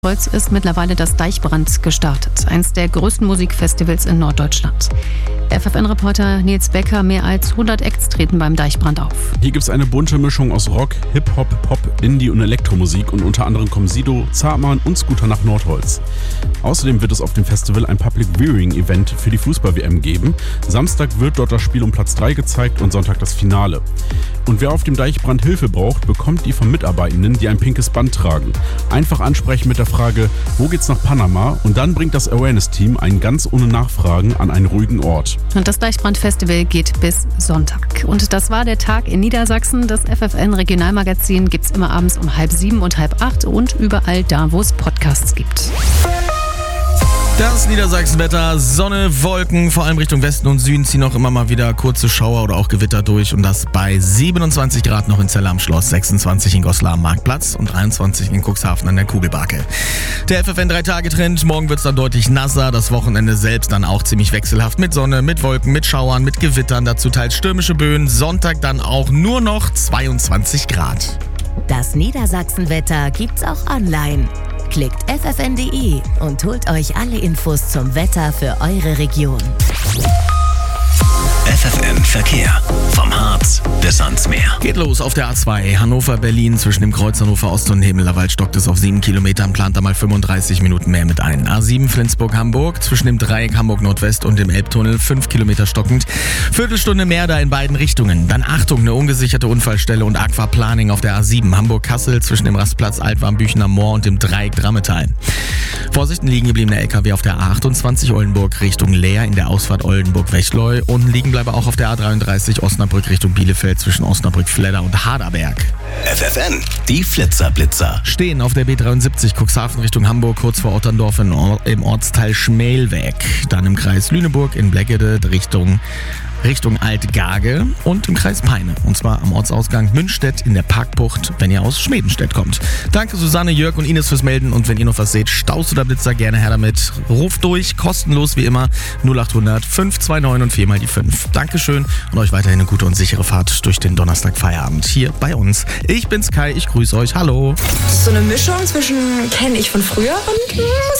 Kreuz ist mittlerweile das Deichbrand gestartet, eines der größten Musikfestivals in Norddeutschland. FFN-Reporter Nils Becker, mehr als 100 Acts treten beim Deichbrand auf. Hier gibt es eine bunte Mischung aus Rock, Hip-Hop, Pop, Indie und Elektromusik und unter anderem kommen Sido, Zartmann und Scooter nach Nordholz. Außerdem wird es auf dem Festival ein Public Viewing Event für die Fußball-WM geben. Samstag wird dort das Spiel um Platz 3 gezeigt und Sonntag das Finale. Und wer auf dem Deichbrand Hilfe braucht, bekommt die von Mitarbeitenden, die ein pinkes Band tragen. Einfach ansprechen mit der Frage, wo geht's nach Panama? Und dann bringt das Awareness-Team einen ganz ohne Nachfragen an einen ruhigen Ort. Und das Deichbrand-Festival geht bis Sonntag. Und das war der Tag in Niedersachsen. Das FFN-Regionalmagazin gibt's immer abends um 6:30 und 7:30 und überall da, wo es Podcasts gibt. Das Niedersachsenwetter, Sonne, Wolken, vor allem Richtung Westen und Süden ziehen noch immer mal wieder kurze Schauer oder auch Gewitter durch und das bei 27 Grad noch in Celle am Schloss, 26 in Goslar am Marktplatz und 23 in Cuxhaven an der Kugelbarke. Der FFN 3-Tage-Trend, morgen wird es dann deutlich nasser, das Wochenende selbst dann auch ziemlich wechselhaft mit Sonne, mit Wolken, mit Schauern, mit Gewittern, dazu teils stürmische Böen, Sonntag dann auch nur noch 22 Grad. Das Niedersachsenwetter gibt's auch online. Klickt ffn.de und holt euch alle Infos zum Wetter für eure Region. FFN Verkehr. Vom Harz bis ans Meer. Geht los auf der A2 Hannover-Berlin. Zwischen dem Kreuz Hannover Ost und Himmelerwald stockt es auf 7 Kilometern. Plant da mal 35 Minuten mehr mit ein. A7 Flensburg-Hamburg. Zwischen dem Dreieck Hamburg-Nordwest und dem Elbtunnel 5 Kilometer stockend. Viertelstunde mehr da in beiden Richtungen. Dann Achtung, eine ungesicherte Unfallstelle und Aquaplaning auf der A7 Hamburg-Kassel. Zwischen dem Rastplatz Altwarmbüchen am Moor und dem Dreieck Drammetal. Vorsicht, ein liegen gebliebener LKW auf der A28 Oldenburg Richtung Leer in der Ausfahrt Oldenburg-Wechleu und ein Liegenbleiber auch auf der A33 Osnabrück Richtung Bielefeld zwischen Osnabrück-Fledder und Haderberg. FFN, die Flitzer-Blitzer. Stehen auf der B73 Cuxhaven Richtung Hamburg, kurz vor Otterndorf im Ortsteil Schmelweg. Dann im Kreis Lüneburg in Bleckede Richtung Altgage und im Kreis Peine. Und zwar am Ortsausgang Münstedt in der Parkbucht, wenn ihr aus Schmedenstedt kommt. Danke Susanne, Jörg und Ines fürs Melden. Und wenn ihr noch was seht, Staus oder Blitzer, gerne her damit. Ruft durch, kostenlos wie immer, 0800 529 und 4 mal die 5. Dankeschön und euch weiterhin eine gute und sichere Fahrt durch den Donnerstag-Feierabend hier bei uns. Ich bin's Kai, ich grüße euch. Hallo. So eine Mischung zwischen kenne ich von früher und